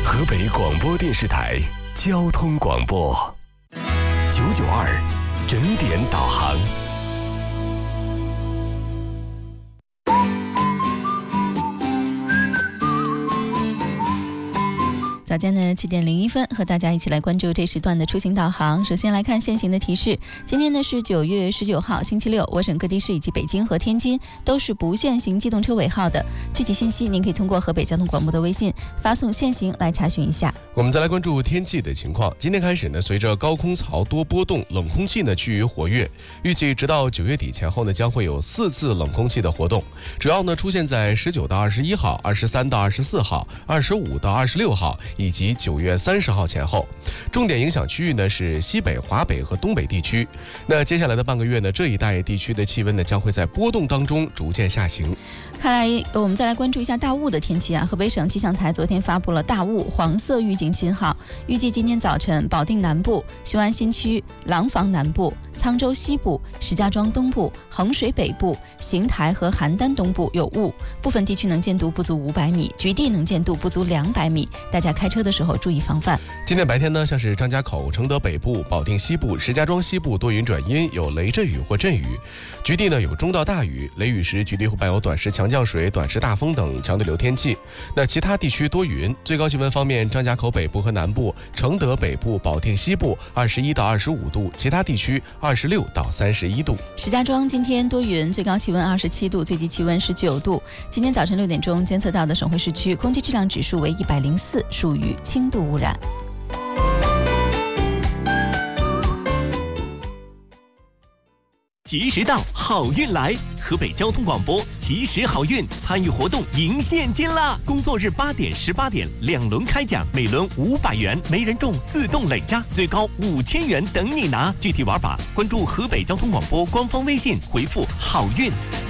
河北广播电视台交通广播992整点导航。 早间的7点01分，和大家一起来关注这时段的出行导航。首先来看现行的提示，今天呢是9月19号星期六，我省各地市以及北京和天津都是不限行机动车尾号的。具体信息您可以通过河北交通广播的微信发送限行来查询一下。 我们再来关注天气的情况。今天开始呢，随着高空槽多波动，冷空气呢趋于活跃，预计直到9月底前后呢，将会有4次冷空气的活动，主要呢出现在19到21号、23到24号、25到26号。以及9月30号前后，重点影响区域呢是西北、华北和东北地区。那接下来的半个月呢，这一带地区的气温呢将会在波动当中逐渐下行。 看来我们再来关注一下大雾的天气啊。河北省气象台昨天发布了大雾黄色预警信号，预计今天早晨保定南部、雄安新区、廊坊南部、沧州西部、石家庄东部、衡水北部、邢台和邯郸东部有雾，部分地区能见度不足500米，局地能见度不足200米，大家开车的时候注意防范。 今天白天呢，像是张家口、承德北部、保定西部、石家庄西部多云转阴，有雷阵雨或阵雨，局地呢有中到大雨，雷雨时局地会伴有短时强降水、短时大风等强对流天气。那其他地区多云。最高气温方面，张家口北部和南部、承德北部、保定西部21到25度，其他地区26到31度。 石家庄今天多云，最高气温27度，最低气温19度。今天早晨6点钟监测到的省会市区空气质量指数为104，属于轻度污染。 及时到，好运来！河北交通广播及时好运参与活动赢现金啦！工作日8点、18点2轮开奖，每轮500元，没人中自动累加，最高5000元等你拿。具体玩法关注河北交通广播官方微信，回复好运。